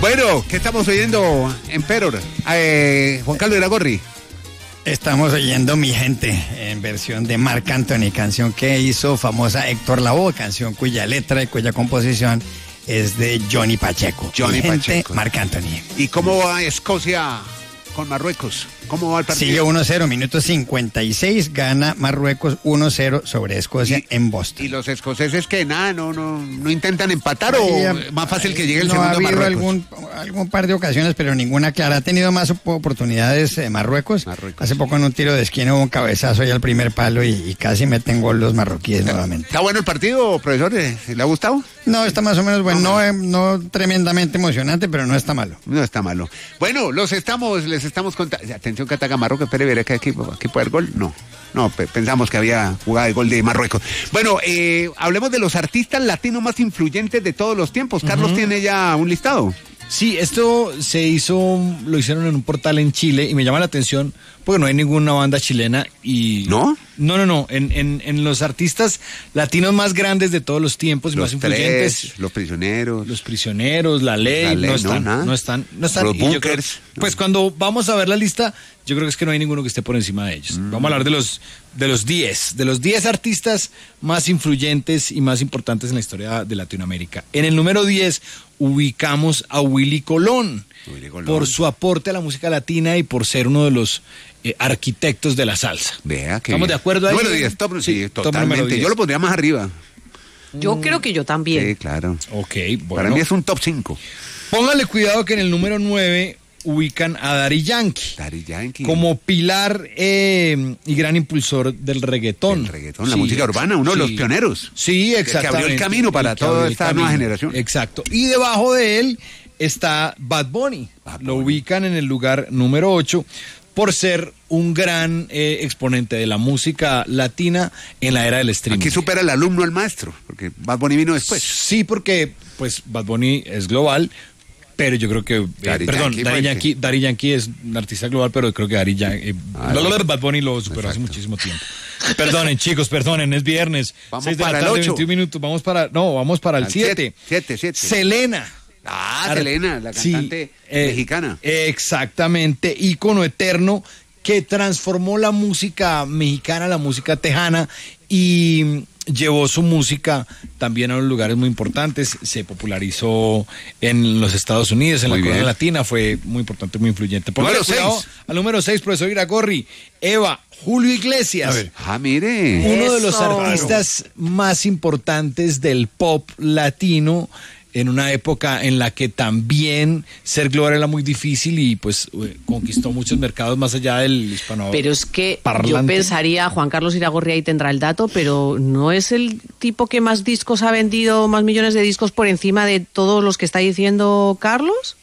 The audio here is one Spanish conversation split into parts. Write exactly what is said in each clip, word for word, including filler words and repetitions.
Bueno, ¿qué estamos oyendo en Peror? Eh, Juan Carlos Iragorri. Estamos oyendo Mi Gente en versión de Marc Anthony, canción que hizo famosa Héctor Lavoe, canción cuya letra y cuya composición es de Johnny Pacheco. Johnny Mi Gente, Pacheco. Marc Anthony. ¿Y cómo va Escocia con Marruecos? ¿Cómo va el partido? Sigue uno cero, minuto cincuenta y seis, gana Marruecos uno cero sobre Escocia y, en Boston. ¿Y los escoceses que nada, no, no, no intentan empatar o Ahí, más fácil que llegue el no, segundo ha habido Marruecos? algún, algún par de ocasiones, pero ninguna clara. Ha tenido más oportunidades eh, Marruecos. Marruecos. Hace poco en un tiro de esquina hubo un cabezazo ahí al primer palo y, y casi meten gol los marroquíes nuevamente. ¿Está bueno el partido, profesor? ¿Le ha gustado? No, está más o menos bueno, no, eh, no tremendamente emocionante, pero no está malo. No está malo. Bueno, los estamos, les estamos contando. Atención que ataca Marruecos, espere, verá que aquí, aquí puede haber gol. No, no, pe pensamos que había jugado el gol de Marruecos. Bueno, eh, hablemos de los artistas latinos más influyentes de todos los tiempos. Carlos uh-huh. tiene ya un listado. Sí, esto se hizo, lo hicieron en un portal en Chile y me llama la atención porque no hay ninguna banda chilena y... ¿No? No, no, no, en, en, en los artistas latinos más grandes de todos los tiempos y los más influyentes... Tres, los prisioneros. Los prisioneros, La Ley, la ley no, están, no, no están, no están. Los Bunkers. Bunkers. Creo, pues cuando vamos a ver la lista, yo creo que es que no hay ninguno que esté por encima de ellos. Mm. Vamos a hablar de los de los diez, de los diez artistas más influyentes y más importantes en la historia de Latinoamérica. En el número diez ubicamos a Willy Colón, Willy Colón, por su aporte a la música latina y por ser uno de los eh, arquitectos de la salsa. Vea que ¿Estamos de acuerdo ahí? Número diez, top, sí, sí, totalmente. Top yo lo pondría más arriba. Yo mm. creo que yo también. Sí, claro. Ok, bueno. Para mí es un top cinco. Póngale cuidado que en el número nueve ubican a Daddy Yankee, Daddy Yankee como pilar eh, y gran impulsor del reggaetón. El reggaetón, sí, la música urbana, uno sí. de los pioneros. Sí, exactamente. Que abrió el camino para toda esta nueva generación. Exacto. Y debajo de él está Bad Bunny. Bad Bunny. Lo ubican en el lugar número ocho por ser un gran eh, exponente de la música latina en la era del streaming. Aquí supera el alumno al maestro, porque Bad Bunny vino después. Sí, porque pues Bad Bunny es global. Pero yo creo que, eh, Daddy perdón, Yankee, Daddy Yankee, Daddy Yankee es un artista global, pero creo que Daddy Yankee, eh, ah, no. Bad Bunny lo superó hace muchísimo tiempo. Perdonen, chicos, perdonen, es viernes. Vamos seis de para la tarde, el ocho. veintiún minutos, vamos para, no, vamos para el siete. siete, siete. Selena. Ah, Ar Selena, la cantante sí, eh, mexicana. Exactamente, ícono eterno que transformó la música mexicana, la música tejana y llevó su música también a los lugares muy importantes, se popularizó en los Estados Unidos, en muy la colonia latina, fue muy importante, muy influyente. Número seis. Al número seis, profesor Iragorri, Eva, Julio Iglesias. A ver. Ah, mire. Uno Eso. de los artistas más importantes del pop latino, en una época en la que también ser global era muy difícil y pues conquistó muchos mercados más allá del hispano. Pero es que parlante. Yo pensaría, Juan Carlos Iragorri ahí tendrá el dato, pero ¿no es el tipo que más discos ha vendido, más millones de discos por encima de todos los que está diciendo Carlos?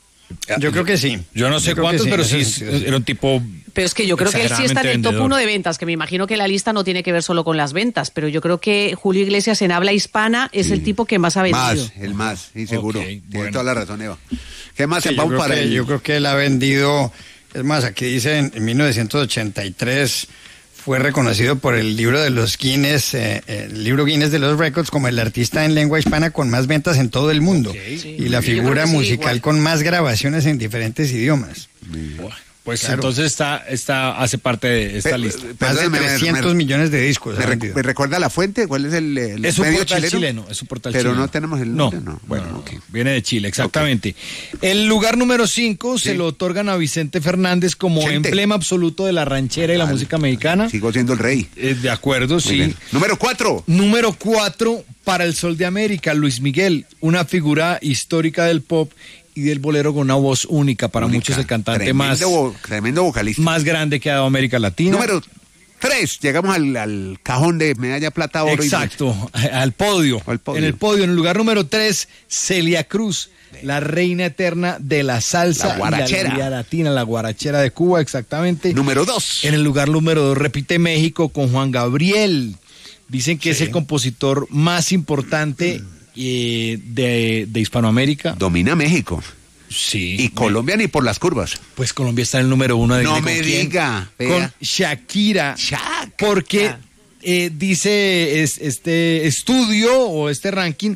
Yo creo que sí. Yo no sé Yo cuántos, sí, pero sí, sí, era un tipo... Pero es que yo creo que él sí está en el top vendedor. uno de ventas, que me imagino que la lista no tiene que ver solo con las ventas, pero yo creo que Julio Iglesias en habla hispana es sí. el tipo que más ha vendido. Más, el más, sí, seguro. Okay, bueno. Tiene toda la razón, Eva. ¿Qué más? Sí, yo, creo para que, el... yo creo que él ha vendido, es más, aquí dice en, en mil novecientos ochenta y tres fue reconocido por el libro de los Guinness, eh, el libro Guinness de los Records como el artista en lengua hispana con más ventas en todo el mundo. Okay. Sí. Y la figura musical sí, con más grabaciones en diferentes idiomas. Bueno, pues claro. Entonces está, está, hace parte de esta Pe lista. Más de trescientos me, millones de discos. ¿Me, ¿Me recuerda la fuente? ¿Cuál es el, el es un medio portal chileno? chileno? Es un portal Pero chileno. no tenemos el no, nombre, no. Bueno, no, okay. Viene de Chile, exactamente. Okay. El lugar número cinco sí. se lo otorgan a Vicente Fernández como Chente. emblema absoluto de la ranchera y la música mexicana. Sigo siendo el rey. Eh, de acuerdo, Muy sí. Bien. Número cuatro. Número cuatro, para el Sol de América, Luis Miguel, una figura histórica del pop y del bolero con una voz única, para única. muchos el cantante tremendo más vo tremendo vocalista, más grande que ha dado América Latina. Número tres, llegamos al, al cajón de medalla plata, oro. Exacto, y al podio. al podio. En el podio, en el lugar número tres, Celia Cruz, la reina eterna de la salsa la guarachera. y la latina, la guarachera de Cuba, exactamente. Número dos. En el lugar número dos, repite México con Juan Gabriel. Dicen que sí. es el compositor más importante mm. Eh, de, de Hispanoamérica. Domina México. Sí. Y Colombia ni por las curvas. Pues Colombia está en el número uno. De no me diga. Con Shakira. Shakira. Porque eh, dice es, este estudio o este ranking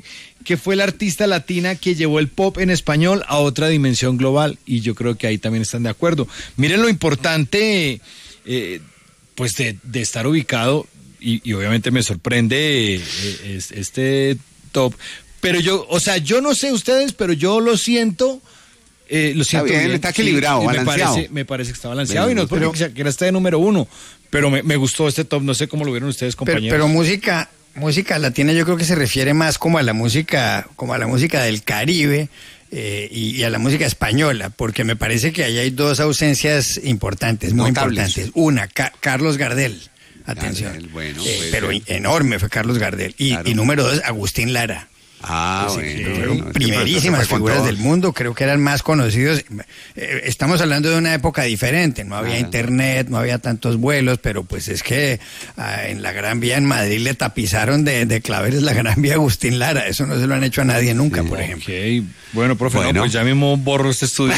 que fue la artista latina que llevó el pop en español a otra dimensión global, y yo creo que ahí también están de acuerdo. Miren lo importante, eh, pues de, de estar ubicado, y, y obviamente me sorprende eh, es, este top, pero yo, o sea, yo no sé ustedes, pero yo lo siento... Eh, lo siento está bien, bien, está equilibrado, sí, balanceado. Me parece, me parece que está balanceado, Bien, y no es porque pero- que era este de número uno, pero me, me gustó este top, no sé cómo lo vieron ustedes, Pero, compañeros. pero música, música latina yo creo que se refiere más como a la música, como a la música del Caribe eh, y, y a la música española, porque me parece que ahí hay dos ausencias importantes, muy Notables. importantes. Una, Ca- Carlos Gardel, atención, Gardel, bueno, Eh, pues, pero eh. enorme fue Carlos Gardel. Y, Claro. y número dos, Agustín Lara. Ah, Sí, bueno. que bueno, fueron es que primerísimas se fue con figuras todo. del mundo, creo que eran más conocidos. Eh, estamos hablando de una época diferente, no había Claro. internet, no había tantos vuelos, pero pues es que ah, en la Gran Vía en Madrid le tapizaron de, de claveres la Gran Vía Agustín Lara, eso no se lo han hecho a nadie nunca, por ejemplo. Ok, bueno, profe, Bueno. no, pues ya mismo borro este estudio.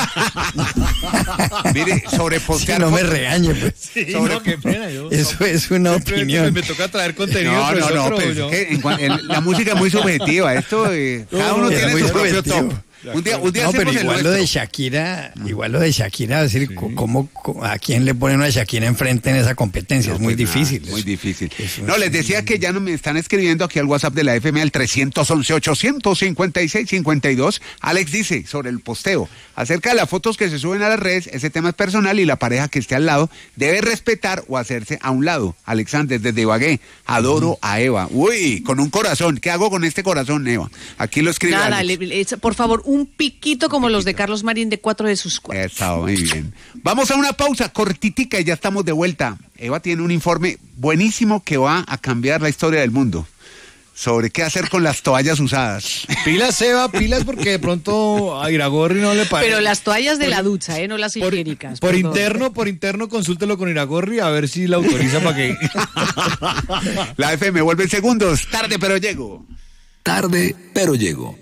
Mire, sobre Sí, postear no me fotos- regañe, pues. Sí, no, qué pena, yo- Eso es una Siempre opinión. Me toca traer contenido. No, no, profesor, no, pero pero yo- es que en cuan- en- la música es muy subjetiva. Esto, eh, cada No, uno es tiene muy su propio subjetivo. top. Un día, un día No, pero hacemos el igual lo nuestro. de Shakira, igual lo de Shakira, es decir, ¿cómo, cómo- a quién le ponen a Shakira enfrente en esa competencia? No, es muy pues nada, difícil. muy eso. difícil. Eso No, es- les decía que ya no me están escribiendo aquí al WhatsApp de la F M al tres once, ochocientos cincuenta y seis, cincuenta y dos. Alex dice sobre el posteo, acerca de las fotos que se suben a las redes, ese tema es personal y la pareja que esté al lado debe respetar o hacerse a un lado. Alexander, desde Ibagué, adoro a Eva. Uy, con un corazón. ¿Qué hago con este corazón, Eva? Aquí lo escribe Nada, Alex. le- le- por favor, un piquito como los de Carlos Marín de cuatro de sus cuatro. Está muy bien. Vamos a una pausa cortitica y ya estamos de vuelta. Eva tiene un informe buenísimo que va a cambiar la historia del mundo sobre qué hacer con las toallas usadas. Pilas, Eva, pilas, porque de pronto a Iragorri no le parece. Pero las toallas de Por- la ducha, ¿eh? No las Por, higiénicas. por perdón. interno, por interno, consúltelo con Iragorri a ver si la autoriza para que. La F M vuelve en segundos. Tarde, pero llego. Tarde, pero llego.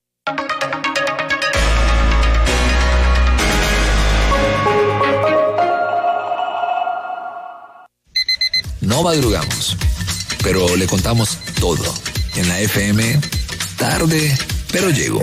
No madrugamos, pero le contamos todo. En la F M, tarde, pero llego.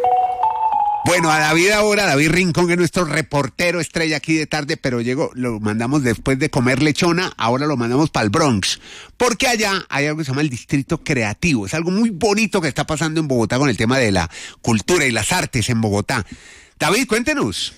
Bueno, a David ahora, David Rincón, que es nuestro reportero estrella aquí de Tarde, pero llegó, lo mandamos después de comer lechona, ahora lo mandamos para el Bronx, porque allá hay algo que se llama el Distrito Creativo, es algo muy bonito que está pasando en Bogotá con el tema de la cultura y las artes en Bogotá. David, cuéntenos.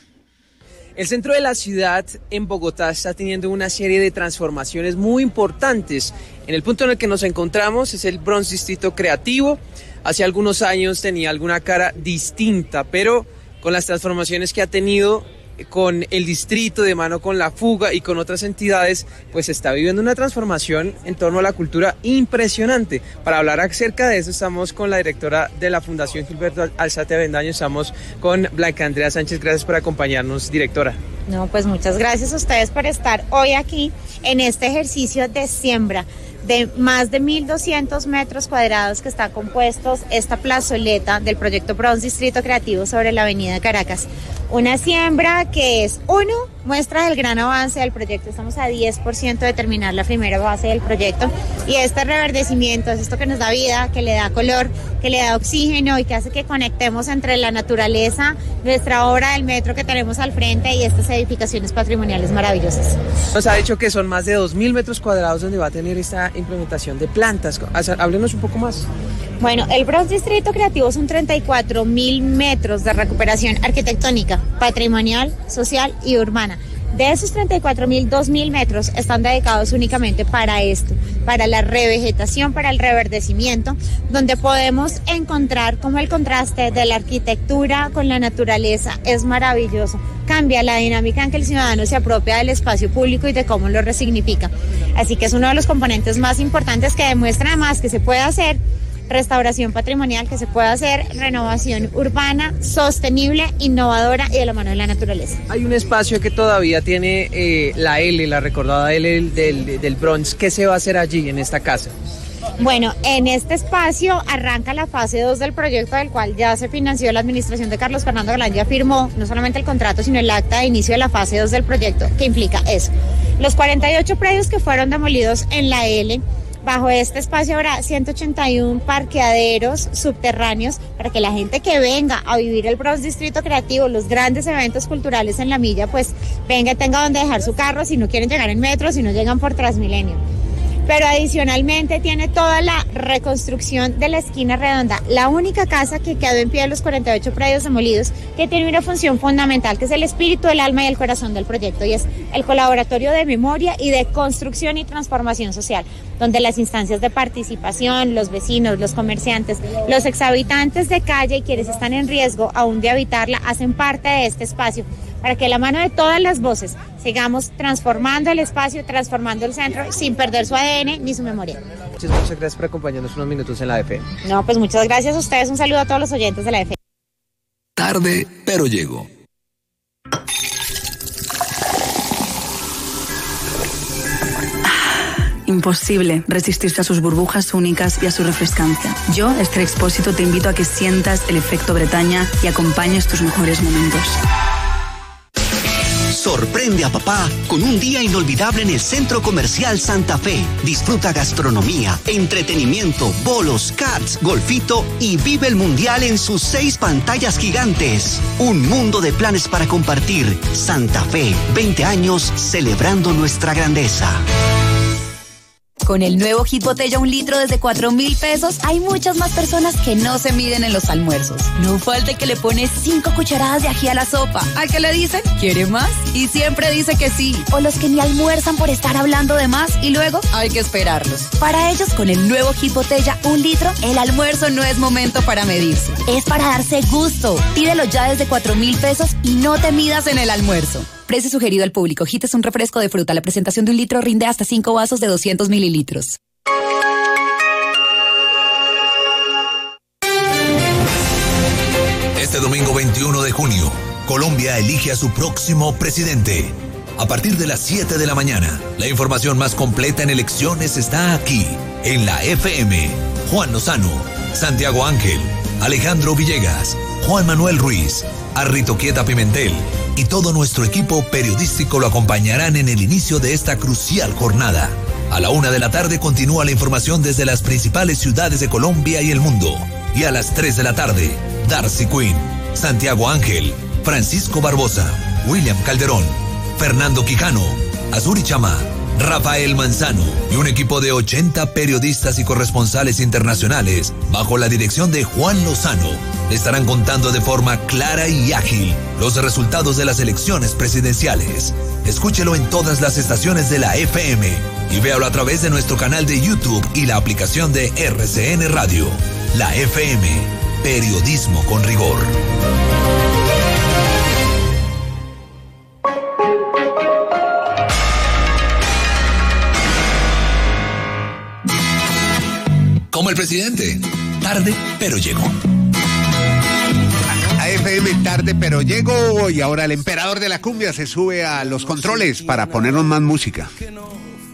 El centro de la ciudad en Bogotá está teniendo una serie de transformaciones muy importantes. En el punto en el que nos encontramos es el Bronx Distrito Creativo. Hace algunos años tenía alguna cara distinta, pero con las transformaciones que ha tenido con el distrito, de mano con la fuga y con otras entidades, pues está viviendo una transformación en torno a la cultura impresionante. Para hablar acerca de eso estamos con la directora de la Fundación Gilberto Alzate Avendaño, estamos con Blanca Andrea Sánchez. Gracias por acompañarnos, directora. No, pues muchas gracias a ustedes por estar hoy aquí en este ejercicio de siembra de más de mil doscientos metros cuadrados que están compuestos esta plazoleta del proyecto Bronx Distrito Creativo sobre la avenida Caracas. Una siembra que es, uno, muestra del gran avance del proyecto. Estamos a diez por ciento de terminar la primera fase del proyecto y este reverdecimiento es esto que nos da vida, que le da color, que le da oxígeno y que hace que conectemos entre la naturaleza, nuestra obra del metro que tenemos al frente y estas edificaciones patrimoniales maravillosas. Nos ha dicho que son más de dos mil metros cuadrados donde va a tener esta implementación de plantas. Háblenos un poco más. Bueno, el Bronx Distrito Creativo son treinta y cuatro mil metros de recuperación arquitectónica, patrimonial, social y urbana. De esos treinta y cuatro mil, dos mil metros están dedicados únicamente para esto, para la revegetación, para el reverdecimiento, donde podemos encontrar cómo el contraste de la arquitectura con la naturaleza es maravilloso. Cambia la dinámica en que el ciudadano se apropia del espacio público y de cómo lo resignifica. Así que es uno de los componentes más importantes que demuestra además que se puede hacer restauración patrimonial, que se puede hacer renovación urbana, sostenible, innovadora y de la mano de la naturaleza. Hay un espacio que todavía tiene eh, la L, la recordada L del, del, del Bronx. ¿Qué se va a hacer allí en esta casa? Bueno, en este espacio arranca la fase dos del proyecto, del cual ya se financió la administración de Carlos Fernando Galán, ya firmó no solamente el contrato, sino el acta de inicio de la fase dos del proyecto, que implica eso. Los cuarenta y ocho predios que fueron demolidos en la L Bajo este espacio habrá ciento ochenta y uno parqueaderos subterráneos para que la gente que venga a vivir el Bronx Distrito Creativo, los grandes eventos culturales en la milla, pues venga y tenga donde dejar su carro si no quieren llegar en metro, si no llegan por Transmilenio. Pero adicionalmente tiene toda la reconstrucción de la esquina redonda, la única casa que quedó en pie de los cuarenta y ocho predios demolidos, que tiene una función fundamental, que es el espíritu, el alma y el corazón del proyecto, y es el colaboratorio de memoria y de construcción y transformación social, donde las instancias de participación, los vecinos, los comerciantes, los exhabitantes de calle y quienes están en riesgo aún de habitarla hacen parte de este espacio, para que de la mano de todas las voces sigamos transformando el espacio, transformando el centro, sin perder su A D N ni su memoria. Muchas, muchas gracias por acompañarnos unos minutos en la F M. No, pues muchas gracias a ustedes, un saludo a todos los oyentes de la F M. Tarde, pero llego. Imposible resistirse a sus burbujas únicas y a su refrescancia. Yo, Esther Expósito, te invito a que sientas el efecto Bretaña y acompañes tus mejores momentos. Sorprende a papá con un día inolvidable en el Centro Comercial Santa Fe. Disfruta gastronomía, entretenimiento, bolos, karts, golfito y vive el mundial en sus seis pantallas gigantes. Un mundo de planes para compartir. Santa Fe, veinte años celebrando nuestra grandeza. Con el nuevo Hit Botella un litro desde cuatro mil pesos, hay muchas más personas que no se miden en los almuerzos. No falta que le pone cinco cucharadas de ají a la sopa. ¿A qué le dicen? ¿Quiere más? Y siempre dice que sí. O los que ni almuerzan por estar hablando de más y luego hay que esperarlos. Para ellos, con el nuevo Hit Botella un litro, el almuerzo no es momento para medirse. Es para darse gusto. Pídelo ya desde cuatro mil pesos y no te midas en el almuerzo. Precio sugerido al público. Hit es un refresco de fruta. La presentación de un litro rinde hasta cinco vasos de doscientos mililitros. Este domingo veintiuno de junio, Colombia elige a su próximo presidente. A partir de las siete de la mañana, la información más completa en elecciones está aquí, en la F M. Juan Lozano, Santiago Ángel, Alejandro Villegas, Juan Manuel Ruiz, Arrito Quieta Pimentel y todo nuestro equipo periodístico lo acompañarán en el inicio de esta crucial jornada. A la una de la tarde continúa la información desde las principales ciudades de Colombia y el mundo. Y a las tres de la tarde, Darcy Quinn, Santiago Ángel, Francisco Barbosa, William Calderón, Fernando Quijano, Azuri Chama, Rafael Manzano y un equipo de ochenta periodistas y corresponsales internacionales bajo la dirección de Juan Lozano le estarán contando de forma clara y ágil los resultados de las elecciones presidenciales. Escúchelo en todas las estaciones de la F M y véalo a través de nuestro canal de YouTube y la aplicación de R C N Radio. La F M, periodismo con rigor. Como el presidente. Tarde, pero llegó. A F M tarde, pero llegó. Y ahora el emperador de la cumbia se sube a los controles para ponernos más música.